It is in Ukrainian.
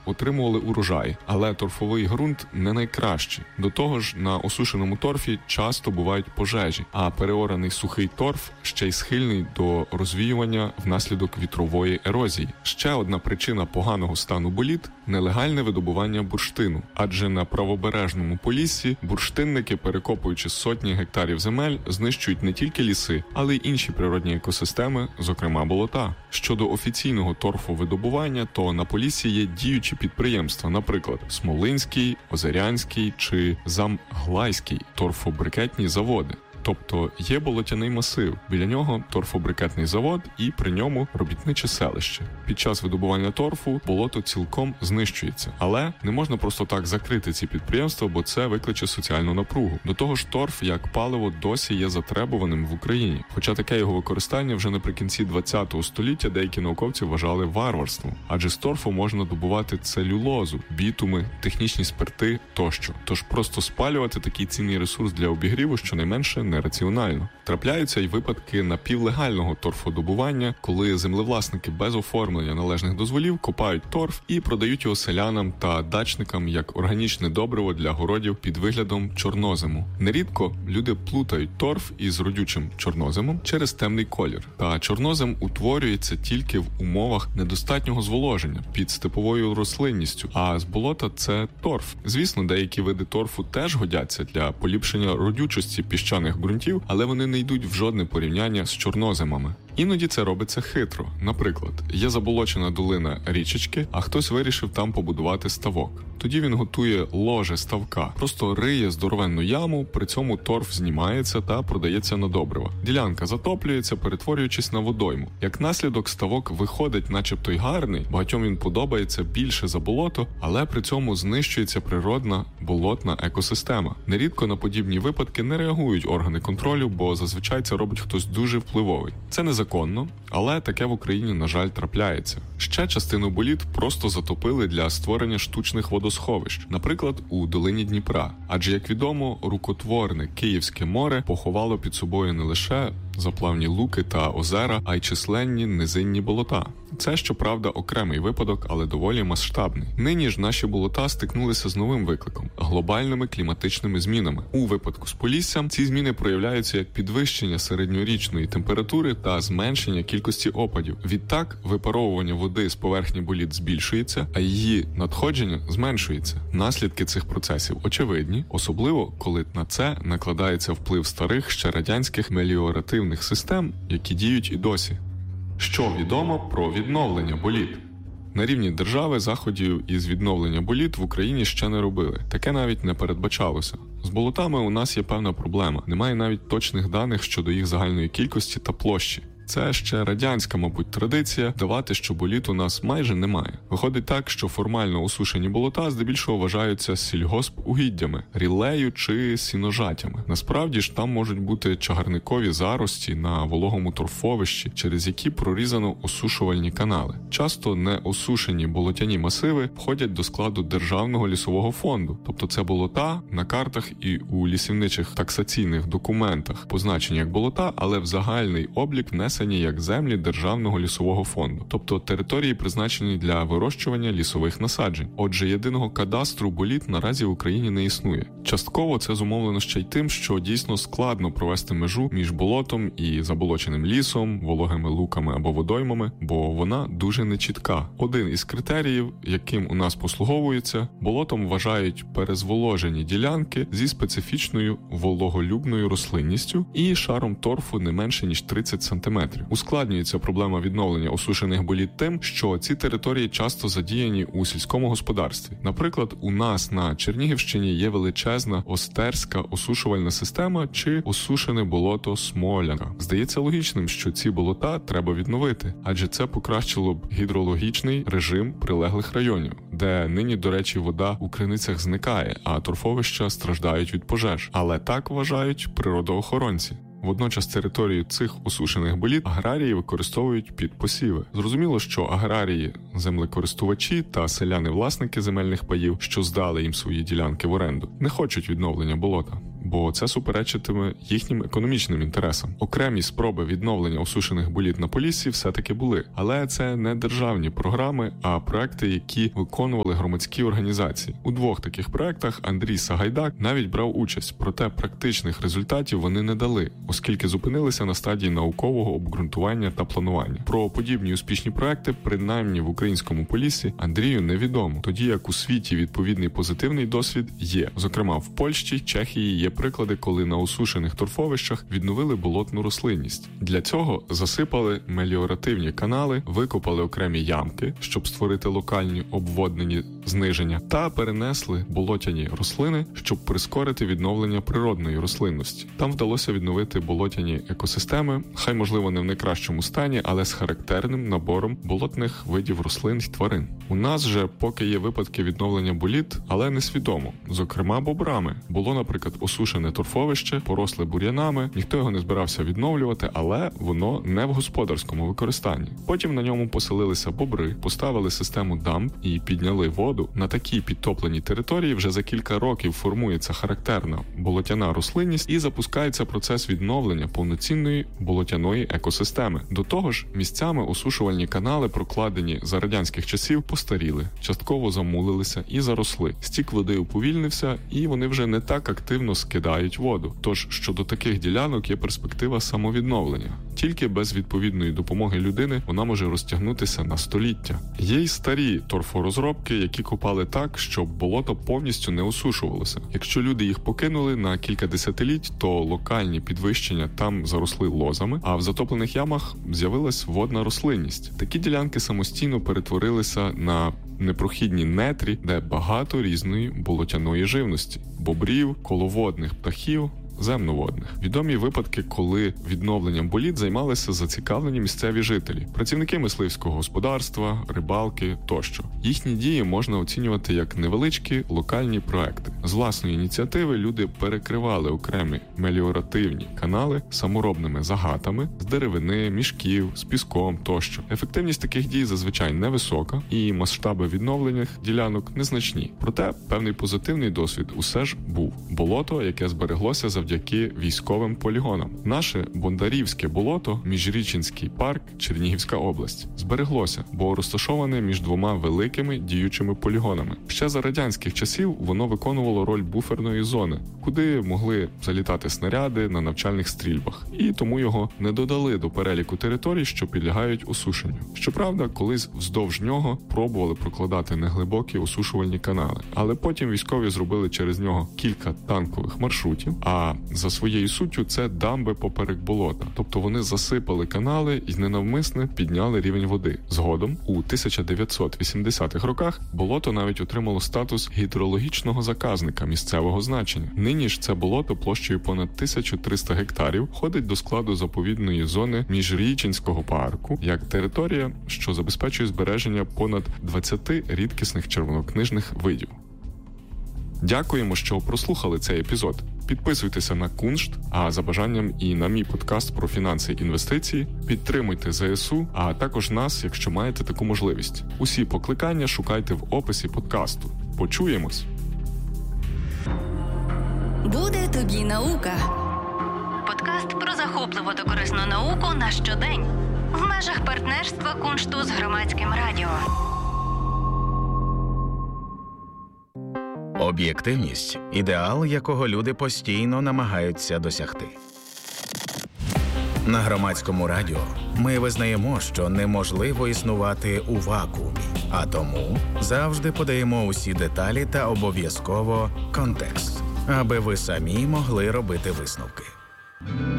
отримували урожай, але торфовий ґрунт не найкращий. До того ж, на осушеному торфі часто бувають пожежі, а переораний сухий торф ще й схильний до розвіювання внаслідок вітрової ерозії. Ще одна причина поганого стану боліт – нелегальне видобування бурштину. Адже на правобережному Поліссі бурштинники, перекопуючи сотні гектарів земель, знищують не тільки ліси, але й інші природні екосистеми, зокрема болота. Щодо офіційного торфовидобування, то на Поліссі є діючі підприємства, наприклад, Смолинський, Озерянський чи Замглайський торфобрикетні заводи. Тобто є болотяний масив, біля нього торфобрикетний завод і при ньому робітниче селище. Під час видобування торфу болото цілком знищується. Але не можна просто так закрити ці підприємства, бо це викличе соціальну напругу. До того ж, торф як паливо досі є затребуваним в Україні. Хоча таке його використання вже наприкінці ХХ століття деякі науковці вважали варварством. Адже з торфу можна добувати целюлозу, бітуми, технічні спирти тощо. Тож просто спалювати такий цінний ресурс для обігріву щонайменше нераціонально. Трапляються й випадки напівлегального торфодобування, коли землевласники без оформлення належних дозволів копають торф і продають його селянам та дачникам як органічне добриво для городів під виглядом чорнозему. Нерідко люди плутають торф із родючим чорноземом через темний колір. Та чорнозем утворюється тільки в умовах недостатнього зволоження під степовою рослинністю, а з болота це торф. Звісно, деякі види торфу теж годяться для поліпшення родючості піщаних ґрунтів, але вони не йдуть в жодне порівняння з чорноземами. Іноді це робиться хитро. Наприклад, є заболочена долина річечки, а хтось вирішив там побудувати ставок. Тоді він готує ложе ставка, просто риє здоровенну яму, при цьому торф знімається та продається на добрива. Ділянка затоплюється, перетворюючись на водойму. Як наслідок, ставок виходить начебто й гарний, багатьом він подобається більше за болото, але при цьому знищується природна болотна екосистема. Нерідко на подібні випадки не реагують органи контролю, бо зазвичай це робить хтось дуже впливовий. Це незаконно, але таке в Україні, на жаль, трапляється. Ще частину боліт просто затопили для створення штучних водосховищ, наприклад, у долині Дніпра. Адже, як відомо, рукотворне Київське море поховало під собою не лише заплавні луки та озера, а й численні низинні болота. Це, щоправда, окремий випадок, але доволі масштабний. Нині ж наші болота стикнулися з новим викликом – глобальними кліматичними змінами. У випадку з Поліссям ці зміни проявляються як підвищення середньорічної температури та зменшення кількості опадів. Відтак, випаровування води з поверхні боліт збільшується, а її надходження зменшується. Наслідки цих процесів очевидні, особливо коли на це накладається вплив старих ще радянських меліоративних систем, які діють і досі. Що відомо про відновлення боліт? На рівні держави заходів із відновлення боліт в Україні ще не робили. Таке навіть не передбачалося. З болотами у нас є певна проблема. Немає навіть точних даних щодо їх загальної кількості та площі. Це ще радянська, мабуть, традиція давати, що боліт у нас майже немає. Виходить так, що формально осушені болота здебільшого вважаються сільгоспугіддями, рілею чи сіножатями. Насправді ж там можуть бути чагарникові зарості на вологому торфовищі, через які прорізано осушувальні канали. Часто неосушені болотяні масиви входять до складу Державного лісового фонду. Тобто це болота на картах і у лісівничих таксаційних документах позначені як болота, але в загальний облік внесені як землі Державного лісового фонду, тобто території, призначені для вирощування лісових насаджень. Отже, єдиного кадастру боліт наразі в Україні не існує. Частково це зумовлено ще й тим, що дійсно складно провести межу між болотом і заболоченим лісом, вологими луками або водоймами, бо вона дуже нечітка. Один із критеріїв, яким у нас послуговується, болотом вважають перезволожені ділянки зі специфічною вологолюбною рослинністю і шаром торфу не менше ніж 30 см. Ускладнюється проблема відновлення осушених боліт тим, що ці території часто задіяні у сільському господарстві. Наприклад, у нас на Чернігівщині є величезна Остерська осушувальна система чи осушене болото Смолянка. Здається логічним, що ці болота треба відновити, адже це покращило б гідрологічний режим прилеглих районів, де нині, до речі, вода у криницях зникає, а торфовища страждають від пожеж. Але так вважають природоохоронці. Водночас територію цих осушених боліт аграрії використовують під посіви. Зрозуміло, що аграрії, землекористувачі та селяни-власники земельних паїв, що здали їм свої ділянки в оренду, не хочуть відновлення болота. бо це суперечитиме їхнім економічним інтересам. Окремі спроби відновлення осушених боліт на Поліссі все-таки були, але це не державні програми, а проекти, які виконували громадські організації. У 2 таких проектах Андрій Сагайдак навіть брав участь, проте практичних результатів вони не дали, оскільки зупинилися на стадії наукового обґрунтування та планування. Про подібні успішні проекти, принаймні в українському Поліссі, Андрію невідомо, тоді як у світі відповідний позитивний досвід є. Зокрема, в Польщі, Чехії є приклади, коли на осушених торфовищах відновили болотну рослинність. Для цього засипали меліоративні канали, викопали окремі ямки, щоб створити локальні обводнені зниження, та перенесли болотяні рослини, щоб прискорити відновлення природної рослинності. Там вдалося відновити болотяні екосистеми, хай можливо не в найкращому стані, але з характерним набором болотних видів рослин й тварин. У нас же поки є випадки відновлення боліт, але несвідомо. Зокрема, бобрами. Було, наприклад, осушене торфовище, поросле бур'янами, ніхто його не збирався відновлювати, але воно не в господарському використанні. Потім на ньому поселилися бобри, поставили систему дамб і підняли воду. На такій підтопленій території вже за кілька років формується характерна болотяна рослинність і запускається процес відновлення повноцінної болотяної екосистеми. До того ж, місцями осушувальні канали, прокладені за радянських часів, постаріли, частково замулилися і заросли. Стік води уповільнився, і вони вже не так активно скидають воду. Тож, щодо таких ділянок є перспектива самовідновлення. Тільки без відповідної допомоги людини вона може розтягнутися на століття. Є й старі торфорозробки, які копали так, щоб болото повністю не осушувалося. Якщо люди їх покинули на кілька десятиліть, то локальні підвищення там заросли лозами, а в затоплених ямах з'явилась водна рослинність. Такі ділянки самостійно перетворилися на непрохідні нетрі, де багато різної болотяної живності – бобрів, коловодних птахів, земноводних. Відомі випадки, коли відновленням боліт займалися зацікавлені місцеві жителі, працівники мисливського господарства, рибалки тощо. Їхні дії можна оцінювати як невеличкі локальні проекти. З власної ініціативи люди перекривали окремі меліоративні канали саморобними загатами з деревини, мішків, з піском тощо. Ефективність таких дій зазвичай невисока і масштаби відновлених ділянок незначні. Проте певний позитивний досвід усе ж був. Болото, яке збереглося завдяки військовим полігонам. Наше Бондарівське болото, Міжрічинський парк, Чернігівська область, збереглося, бо розташоване між 2 великими діючими полігонами. Ще за радянських часів воно виконувало роль буферної зони, куди могли залітати снаряди на навчальних стрільбах, і тому його не додали до переліку територій, що підлягають осушенню. Щоправда, колись вздовж нього пробували прокладати неглибокі осушувальні канали, але потім військові зробили через нього кілька танкових маршрутів, а за своєю суттю це дамби поперек болота. Тобто вони засипали канали і ненавмисне підняли рівень води. Згодом, у 1980-х роках, болото навіть отримало статус гідрологічного заказника місцевого значення. Нині ж це болото площею понад 1300 гектарів входить до складу заповідної зони Міжрічинського парку як територія, що забезпечує збереження понад 20 рідкісних червонокнижних видів. Дякуємо, що прослухали цей епізод. Підписуйтеся на Куншт, а за бажанням і на мій подкаст про фінанси і інвестиції. Підтримуйте ЗСУ, а також нас, якщо маєте таку можливість. Усі покликання шукайте в описі подкасту. Почуємось! Буде тобі наука. Подкаст про захопливу та корисну науку на щодень. В межах партнерства Куншту з Громадським радіо. Об'єктивність – ідеал, якого люди постійно намагаються досягти. На Громадському радіо ми визнаємо, що неможливо існувати у вакуумі, а тому завжди подаємо усі деталі та обов'язково контекст, аби ви самі могли робити висновки.